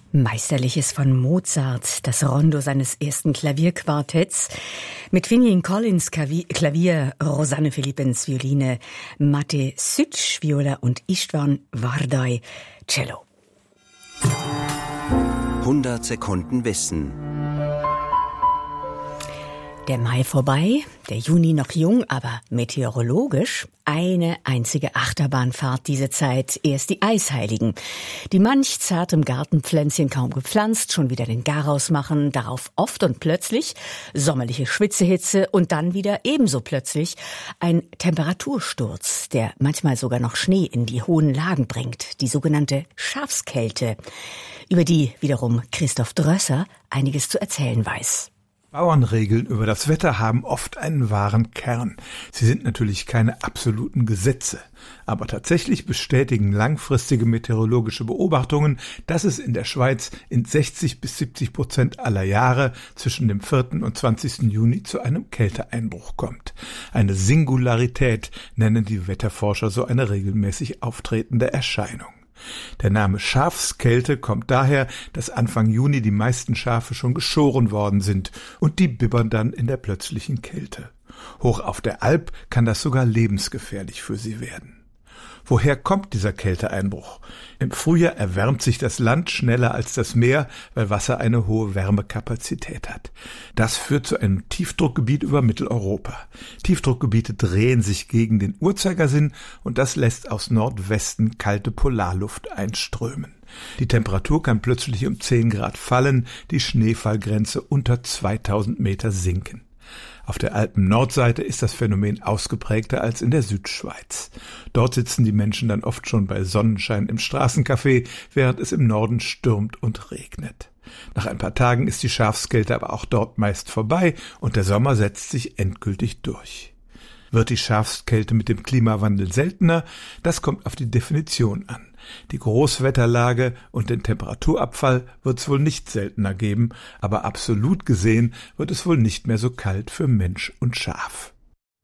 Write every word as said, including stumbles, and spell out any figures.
Meisterliches von Mozart, das Rondo seines ersten Klavierquartetts, mit Finian Collins Klavier, Rosanne Philippens Violine, Mate Sütsch Viola und Istvan Vardai Cello. hundert Sekunden Wissen. Der Mai vorbei, der Juni noch jung, aber meteorologisch eine einzige Achterbahnfahrt diese Zeit. Erst die Eisheiligen, die manch zartem Gartenpflänzchen kaum gepflanzt, schon wieder den Garaus machen, darauf oft und plötzlich sommerliche Schwitzehitze und dann wieder ebenso plötzlich ein Temperatursturz, der manchmal sogar noch Schnee in die hohen Lagen bringt, die sogenannte Schafskälte, über die wiederum Christoph Drösser einiges zu erzählen weiß. Bauernregeln über das Wetter haben oft einen wahren Kern. Sie sind natürlich keine absoluten Gesetze, aber tatsächlich bestätigen langfristige meteorologische Beobachtungen, dass es in der Schweiz in sechzig bis siebzig Prozent aller Jahre zwischen dem vierten und zwanzigsten Juni zu einem Kälteeinbruch kommt. Eine Singularität nennen die Wetterforscher so eine regelmäßig auftretende Erscheinung. Der Name Schafskälte kommt daher, dass Anfang Juni die meisten Schafe schon geschoren worden sind und die bibbern dann in der plötzlichen Kälte. Hoch auf der Alp kann das sogar lebensgefährlich für sie werden. Woher kommt dieser Kälteeinbruch? Im Frühjahr erwärmt sich das Land schneller als das Meer, weil Wasser eine hohe Wärmekapazität hat. Das führt zu einem Tiefdruckgebiet über Mitteleuropa. Tiefdruckgebiete drehen sich gegen den Uhrzeigersinn und das lässt aus Nordwesten kalte Polarluft einströmen. Die Temperatur kann plötzlich um zehn Grad fallen, die Schneefallgrenze unter zweitausend Meter sinken. Auf der Alpen-Nordseite ist das Phänomen ausgeprägter als in der Südschweiz. Dort sitzen die Menschen dann oft schon bei Sonnenschein im Straßencafé, während es im Norden stürmt und regnet. Nach ein paar Tagen ist die Schafskälte aber auch dort meist vorbei und der Sommer setzt sich endgültig durch. Wird die Schafskälte mit dem Klimawandel seltener? Das kommt auf die Definition an. Die Großwetterlage und den Temperaturabfall wird es wohl nicht seltener geben, aber absolut gesehen wird es wohl nicht mehr so kalt für Mensch und Schaf.